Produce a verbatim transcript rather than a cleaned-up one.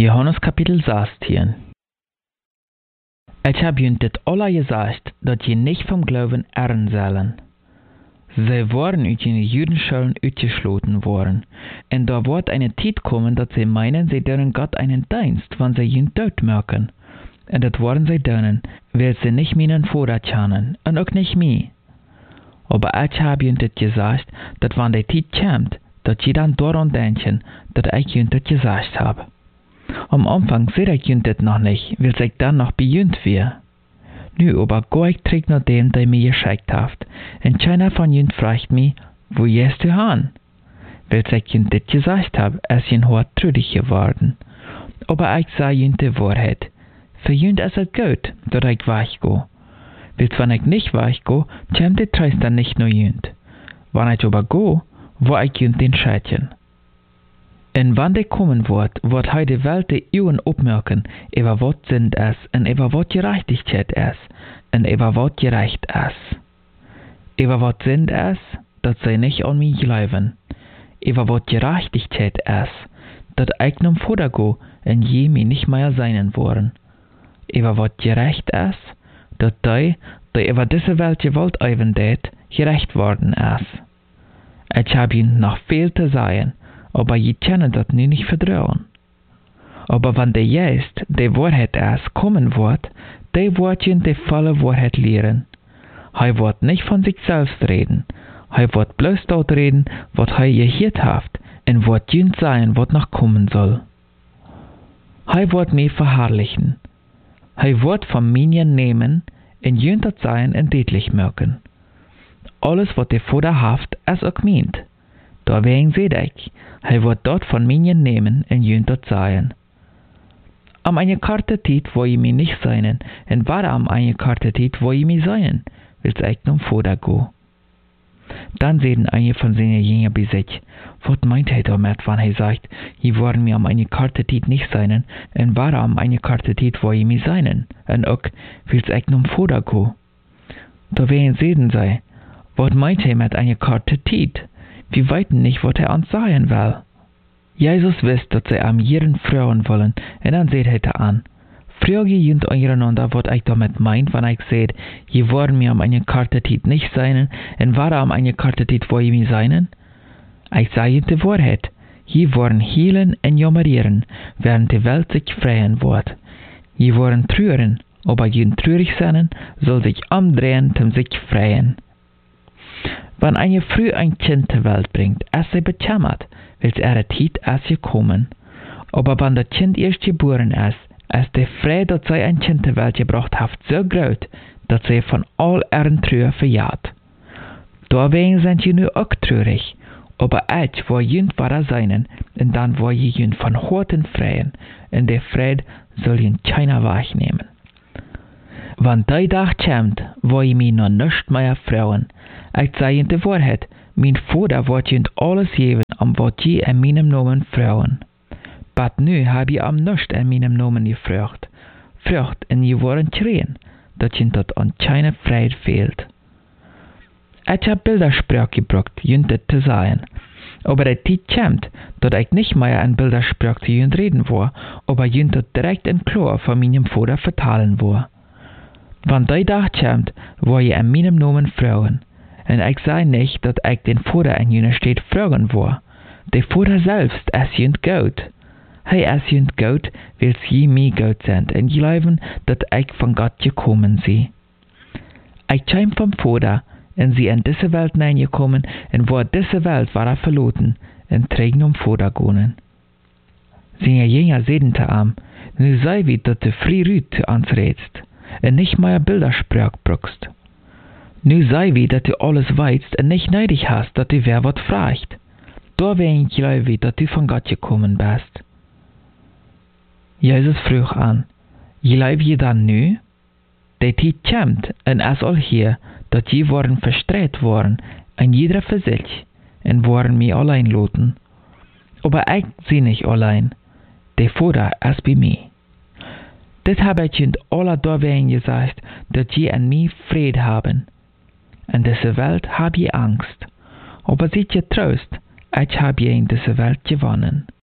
Johannes kapitel zestien. Ich habe junt dit alle gesagt, dat je nicht vom Glauben ehren sollen. Sie waren uit die Judenschulen uitgesloten worden, en da wird eine Zeit kommen, dat sie meinen, sie dürfen Gott einen Dienst, wann sie junt dood machen. En dat worden sie dürfen, weil sie nicht meinen Vater kennen, und auch nicht mich. Aber ich habe junt dit gesagt, dat wann die Zeit kommt, dat je dann daran denken, dat ich junt dit gesagt habe. Am Anfang sehe ich junt dit noch nicht, weil ich dann noch bejunt wir. Nu aber go ich träg nach dem, der mir geschickt haft, und keiner von junt fragt mich, wo gehst du han? Weil ich junt dit gesagt hab, es jen hart trüdig geworden. Aber ich sah junt die Wahrheit. Für junt ist es gut, dass ich weggo. Weil wenn ich nicht weggo, kommt die Treis dann nicht nur junt. Wenn ich aber go, wo ich junt den Schädchen. En wann der kommen wird, wird hij de Welt de Eeuwen opmerken, über wat sind es, en über wat Gerechtigkeit es, en über wat gerecht es. Über wat sind es, dat sie nicht an mich glauben. Über wat Gerechtigkeit es, dat ich nom Vater go, en je mir nicht mehr seinen wollen. Über wat gerecht es, dat die, die über diese Welt gewollt eiven det, gerecht worden es. Ich hab ihnen noch viel zu sagen, aber je können das nu nicht vertrauen. Aber wenn der Geist, die Wahrheit erst kommen wird, der wird ihn die volle Wahrheit lehren. Er wird nicht von sich selbst reden, er wird bloß dort reden, was er gehört hat, und wird ihn sein, was noch kommen soll. Er wird mich verherrlichen. Er wird von mir nehmen, und ihn das sein und deutlich machen. Alles, was der Vater hat, ist auch meint. Deswegen seht ich, er wird dort von mir nehmen und jünt dort sein. Am eine karte Zeit, wo ich mich nicht sein, und war am eine karte Zeit, wo ich mich sein, will ich nun Vater go. Dann sehen einige von seinen Jüngern bei sich, was meint er damit, wenn er sagt, ich wollen mir am eine karte Zeit nicht sein, und war am eine karte Zeit, wo ich mich sein, und auch will ich nun Vater go. Deswegen sehen sie, was meint er mit einer karte Zeit? Wir weiten nicht, was er uns sagen will. Jesus wisst, dass sie am jeden Frauen wollen, und dann seht er an. Frage jünt untereinander, was ich damit meint, wenn ich seht, je wollen mir am eine karte Zeit nicht sein, und war am eine karte Zeit, wo ich mich sein? Ich sage die Wahrheit. Je wollen healen und jammerieren, während die Welt sich freien wird. Je wollen trüren, aber jünt trürig sein, soll sich umdrehen, um sich freien. Wenn eine früh ein Kind zur Welt bringt, ist sie bekämmert, weil ihre Zeit ist gekommen. Aber wenn das Kind erst geboren ist, ist die Freude, dass sie ein Kind zur Welt gebracht hat, so groß, dass sie von all ihren Trüben verjagt. Deswegen sind sie nur auch traurig. Aber ich will jünd wahrer sein, und dann will ich jünd von Horten freien, und die Freude soll ihn keiner wegnehmen. Wenn der Tag kommt, will ich mich noch nicht mehr freuen. Ich sage Ihnen die Wahrheit, mein Vater wird Ihnen alles geben, um was Sie in meinem Namen freuen. Aber nu habe ich am nicht in meinem Namen gefragt. Fragt, und Sie wollen schreien, dass Ihnen dort an keine Freude fehlt. Ich habe Bildersprache gebraucht, Ihnen das zu sagen. Aber die Zeit kommt, dass ich nicht mehr in Bildersprache zu Ihnen reden will, aber Ihnen das direkt in klar von meinem Vater vertalen will. Wenn der Tag kommt, will ich in meinem Namen freuen. Und ich sage nicht, dass ich den Vater in jener Stadt fragen will. Der Vater selbst ist jünd gut. Er ist jünd gut, weil sie mir gut sind und glauben, dass ich von Gott gekommen bin. Ich komme vom Vater, und sie in diese Welt hineingekommen, und wo diese Welt war er verloren, und trägen um Vater gehen. Seine Jünger sehen zu ihm, nu sei wie, dass du frei rüt zu uns redst, und nicht mehr Bildersprache brauchst. Nu sei wie, dass du alles weißt und nicht neidig hast, dass du wer was fragt. Deswegen glaube ich, dass du von Gott gekommen bist. Jesus frug an, glaube je dann nu? Die Zeit kommt, und es all hier, dass je worden verstreut worden, und jeder für sich, und worden mich allein loten. Aber ich sie nicht allein, der Vater ist bei mir. Das habe ich in aller deswegen gesagt, dass je an mir Friede haben. In dieser Welt habe ich Angst, aber seid ihr Trost, ich habe in dieser Welt gewonnen.